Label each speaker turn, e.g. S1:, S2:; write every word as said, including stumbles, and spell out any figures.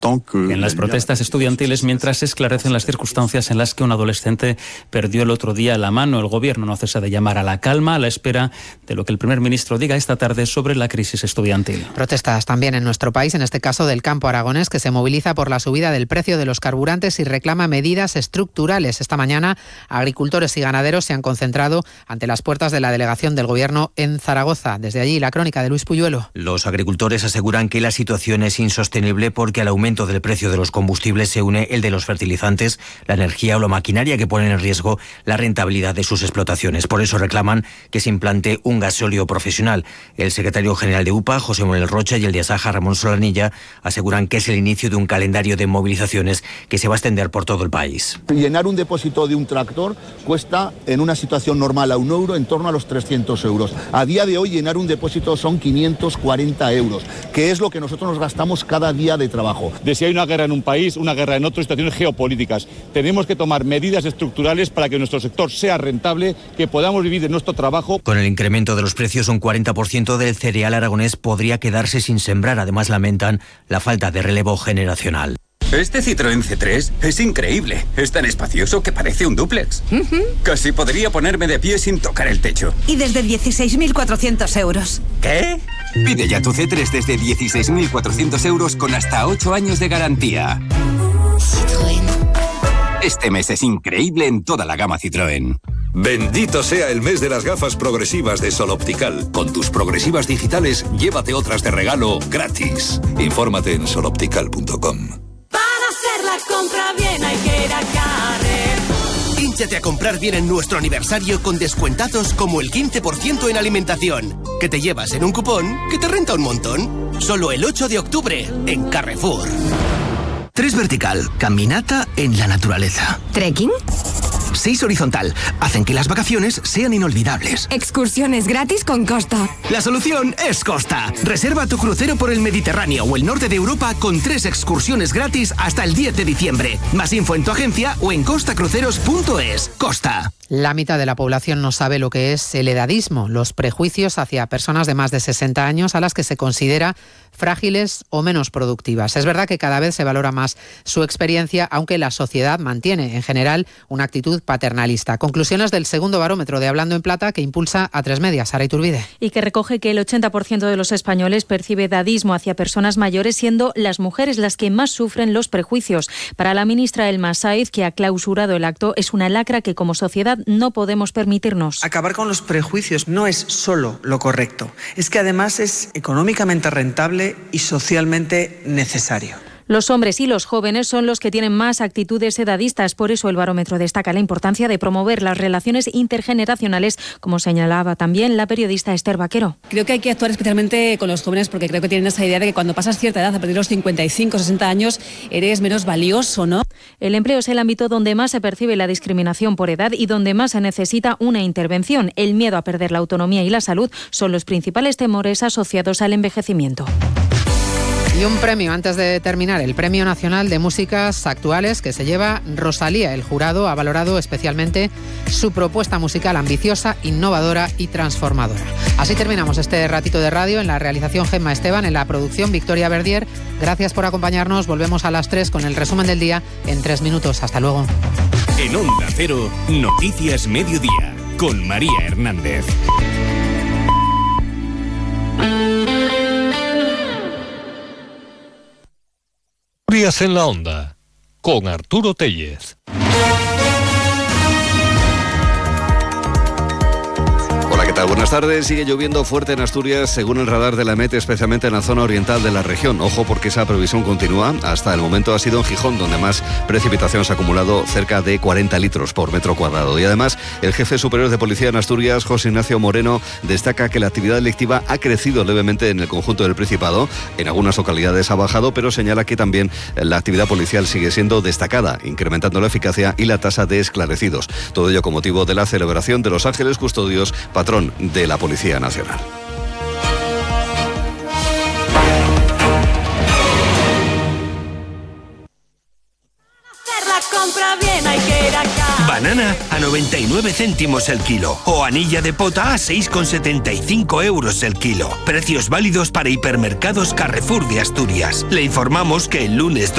S1: En las protestas estudiantiles, mientras se esclarecen las circunstancias en las que un adolescente perdió el otro día la mano, el gobierno no cesa de llamar a la calma a la espera de lo que el primer ministro diga esta tarde sobre la crisis estudiantil.
S2: Protestas también en nuestro país, en este caso del campo aragonés, que se moviliza por la subida del precio de los carburantes y reclama medidas estructurales. Esta mañana, agricultores y ganaderos se han concentrado ante las puertas de la delegación del gobierno en Zaragoza. Desde allí, la crónica de Luis Puyuelo.
S3: Los agricultores aseguran que la situación es insostenible porque al aumento del precio de los combustibles se une el de los fertilizantes, la energía o la maquinaria que ponen en riesgo la rentabilidad de sus explotaciones. Por eso reclaman que se implante un gasóleo profesional. El secretario general de U P A, José Manuel Rocha, y el de Asaja, Ramón Solanilla, aseguran que es el inicio de un calendario de movilizaciones que se va a extender por todo el país.
S4: Llenar un depósito de un tractor cuesta, en una situación normal a un euro, en torno a los trescientos euros. A día de hoy, llenar un depósito son quinientos cuarenta euros, que es lo que nosotros nos gastamos cada día de trabajo.
S5: De si hay una guerra en un país, una guerra en otro, situaciones geopolíticas. Tenemos que tomar medidas estructurales para que nuestro sector sea rentable, que podamos vivir de nuestro trabajo.
S3: Con el incremento de los precios, un cuarenta por ciento del cereal aragonés podría quedarse sin sembrar. Además, lamentan la falta de relevo generacional.
S6: Este Citroën C tres es increíble. Es tan espacioso que parece un dúplex. Uh-huh. Casi podría ponerme de pie sin tocar el techo.
S7: Y desde dieciséis mil cuatrocientos euros.
S6: ¿Qué? Pide ya tu C tres desde dieciséis mil cuatrocientos euros con hasta ocho años de garantía.
S7: Citroën.
S6: Este mes es increíble en toda la gama Citroën.
S8: Bendito sea el mes de las gafas progresivas de Sol Optical. Con tus progresivas digitales, llévate otras de regalo gratis. Infórmate en sol optical punto com.
S9: La compra bien hay que ir a Carrer.
S10: Hínchate a comprar bien en nuestro aniversario con descuentazos como el quince por ciento en alimentación, que te llevas en un cupón que te renta un montón. Solo el ocho de octubre en Carrefour.
S11: Tres vertical, caminata en la naturaleza.
S7: ¿Trekking?
S11: Seis horizontal, hacen que las vacaciones sean inolvidables.
S7: Excursiones gratis con Costa.
S11: La solución es Costa. Reserva tu crucero por el Mediterráneo o el norte de Europa con tres excursiones gratis hasta el diez de diciembre. Más info en tu agencia o en costa cruceros punto es. Costa.
S2: La mitad de la población no sabe lo que es el edadismo, los prejuicios hacia personas de más de sesenta años a las que se considera frágiles o menos productivas. Es verdad que cada vez se valora más su experiencia, aunque la sociedad mantiene, en general, una actitud paternalista. Conclusiones del segundo barómetro de Hablando en Plata que impulsa A tres Media, Sara Iturbide.
S12: Y que recoge que el ochenta por ciento de los españoles percibe edadismo hacia personas mayores, siendo las mujeres las que más sufren los prejuicios. Para la ministra Elma Sáiz, que ha clausurado el acto, es una lacra que como sociedad no podemos permitirnos.
S13: Acabar con los prejuicios no es solo lo correcto, es que además es económicamente rentable y socialmente necesario.
S12: Los hombres y los jóvenes son los que tienen más actitudes edadistas. Por eso el barómetro destaca la importancia de promover las relaciones intergeneracionales, como señalaba también la periodista Esther Vaquero.
S14: Creo que hay que actuar especialmente con los jóvenes porque creo que tienen esa idea de que cuando pasas cierta edad, a partir de los cincuenta y cinco, sesenta años, eres menos valioso, ¿no?
S12: El empleo es el ámbito donde más se percibe la discriminación por edad y donde más se necesita una intervención. El miedo a perder la autonomía y la salud son los principales temores asociados al envejecimiento.
S2: Y un premio antes de terminar, el Premio Nacional de Músicas Actuales que se lleva Rosalía. El jurado ha valorado especialmente su propuesta musical ambiciosa, innovadora y transformadora. Así terminamos este ratito de radio. En la realización Gemma Esteban, en la producción Victoria Verdier. Gracias por acompañarnos. Volvemos a las tres con el resumen del día en tres minutos. Hasta luego.
S15: En Onda Cero, Noticias Mediodía, con María Hernández.
S16: Días en la Onda, con Arturo Tellez.
S17: Hola, ¿qué tal? Buenas tardes. Sigue lloviendo fuerte en Asturias, según el radar de la EMET, especialmente en la zona oriental de la región. Ojo, porque esa previsión continúa. Hasta el momento ha sido en Gijón, donde más precipitación se ha acumulado, cerca de cuarenta litros por metro cuadrado. Y además, el jefe superior de policía en Asturias, José Ignacio Moreno, destaca que la actividad delictiva ha crecido levemente en el conjunto del Principado. En algunas localidades ha bajado, pero señala que también la actividad policial sigue siendo destacada, incrementando la eficacia y la tasa de esclarecidos. Todo ello con motivo de la celebración de los Ángeles Custodios, patrón de la Policía Nacional.
S10: Banana a noventa y nueve céntimos el kilo o anilla de pota a seis con setenta y cinco euros el kilo. Precios válidos para hipermercados Carrefour de Asturias. Le informamos que el lunes